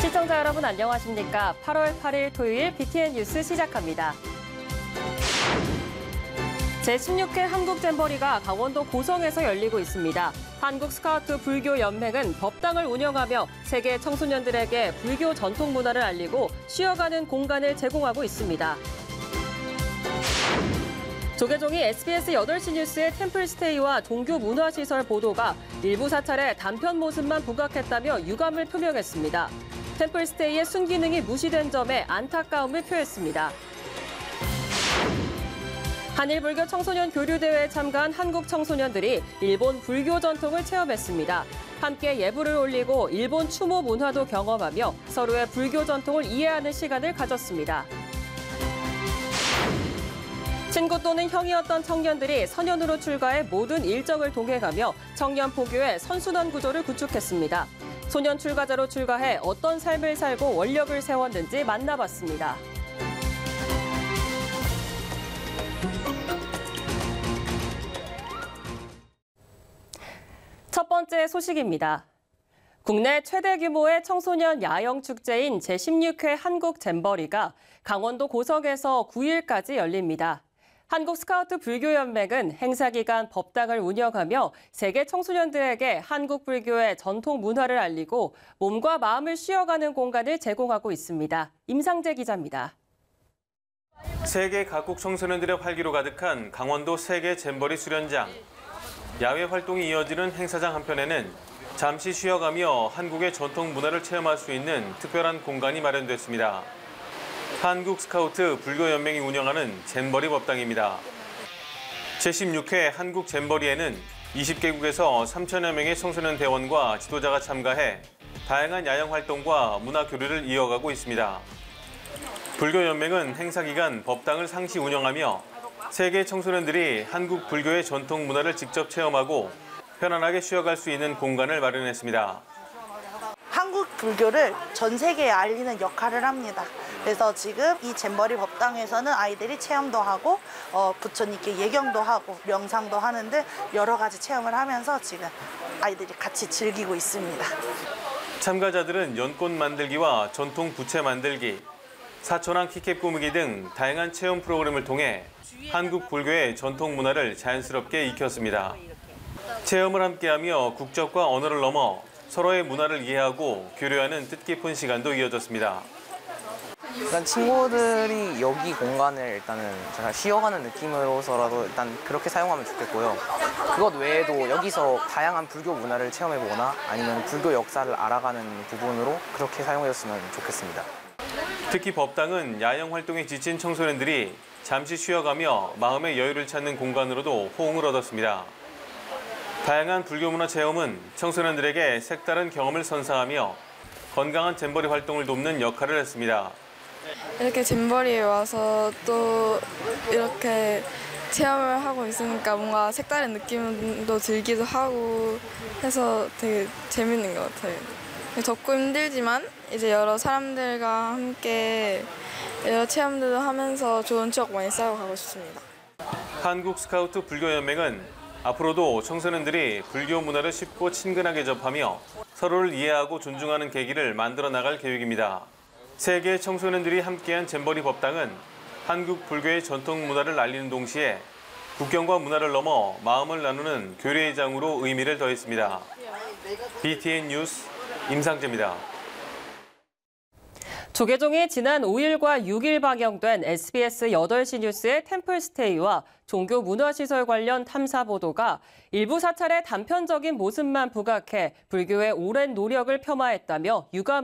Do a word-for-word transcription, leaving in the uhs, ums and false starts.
시청자 여러분 안녕하십니까? 팔월 팔일 토요일 비티엔 뉴스 시작합니다. 제십육 회 한국잼버리가 강원도 고성에서 열리고 있습니다. 한국스카우트 불교연맹은 법당을 운영하며 세계 청소년들에게 불교 전통 문화를 알리고 쉬어가는 공간을 제공하고 있습니다. 조계종이 에스비에스 여덟 시 뉴스의 템플스테이와 종교 문화시설 보도가 일부 사찰의 단편 모습만 부각했다며 유감을 표명했습니다. 템플스테이의 순기능이 무시된 점에 안타까움을 표했습니다. 한일불교 청소년 교류대회에 참가한 한국 청소년들이 일본 불교 전통을 체험했습니다. 함께 예불을 올리고 일본 추모 문화도 경험하며 서로의 불교 전통을 이해하는 시간을 가졌습니다. 친구 또는 형이었던 청년들이 선연으로 출가해 모든 일정을 동행하며 청년 포교의 선순환 구조를 구축했습니다. 소년 출가자로 출가해 어떤 삶을 살고 원력을 세웠는지 만나봤습니다. 첫 번째 소식입니다. 국내 최대 규모의 청소년 야영 축제인 제십육 회 한국잼버리가 강원도 고성에서 구 일까지 열립니다. 한국스카우트 불교연맹은 행사 기간 법당을 운영하며 세계 청소년들에게 한국 불교의 전통 문화를 알리고 몸과 마음을 쉬어가는 공간을 제공하고 있습니다. 임상재 기자입니다. 세계 각국 청소년들의 활기로 가득한 강원도 세계 잼버리 수련장. 야외 활동이 이어지는 행사장 한편에는 잠시 쉬어가며 한국의 전통 문화를 체험할 수 있는 특별한 공간이 마련됐습니다. 한국 스카우트 불교연맹이 운영하는 잼버리 법당입니다. 제십육 회 한국 잼버리에는 이십 개국에서 삼천여 명의 청소년 대원과 지도자가 참가해 다양한 야영 활동과 문화 교류를 이어가고 있습니다. 불교연맹은 행사 기간 법당을 상시 운영하며 세계 청소년들이 한국 불교의 전통 문화를 직접 체험하고 편안하게 쉬어갈 수 있는 공간을 마련했습니다. 한국 불교를 전 세계에 알리는 역할을 합니다. 그래서 지금 이 잼버리 법당에서는 아이들이 체험도 하고 어, 부처님께 예경도 하고 명상도 하는데 여러 가지 체험을 하면서 지금 아이들이 같이 즐기고 있습니다. 참가자들은 연꽃 만들기와 전통 부채 만들기, 사천왕 키캡 꾸미기 등 다양한 체험 프로그램을 통해 한국 불교의 전통 문화를 자연스럽게 익혔습니다. 체험을 함께하며 국적과 언어를 넘어 서로의 문화를 이해하고 교류하는 뜻깊은 시간도 이어졌습니다. 일단 친구들이 여기 공간을 일단은 제가 쉬어가는 느낌으로서라도 일단 그렇게 사용하면 좋겠고요. 그것 외에도 여기서 다양한 불교 문화를 체험해보거나 아니면 불교 역사를 알아가는 부분으로 그렇게 사용해줬으면 좋겠습니다. 특히 법당은 야영 활동에 지친 청소년들이 잠시 쉬어가며 마음의 여유를 찾는 공간으로도 호응을 얻었습니다. 다양한 불교 문화 체험은 청소년들에게 색다른 경험을 선사하며 건강한 잼버리 활동을 돕는 역할을 했습니다. 이렇게 잼버리에 와서 또 이렇게 체험을 하고 있으니까 뭔가 색다른 느낌도 들기도 하고 해서 되게 재밌는 것 같아요. 덥고 힘들지만 이제 여러 사람들과 함께 여러 체험들도 하면서 좋은 추억 많이 쌓아가고 싶습니다. 한국 스카우트 불교연맹은 앞으로도 청소년들이 불교 문화를 쉽고 친근하게 접하며 서로를 이해하고 존중하는 계기를 만들어 나갈 계획입니다. 세계 청소년들이 함께한 잼버리 법당은 한국 불교의 전통 문화를 알리는 동시에 국경과 문화를 넘어 마음을 나누는 교류의 장으로 의미를 더했습니다. 비티엔 뉴스 임상재입니다. 조계종이 지난 오 일과 육 일 방영된 에스비에스 여덟 시 뉴스의 템플스테이와 종교 문화시설 관련 탐사 보도가 일부 사찰의 단편적인 모습만 부각해 불교의 오랜 노력을 폄하했다며 유감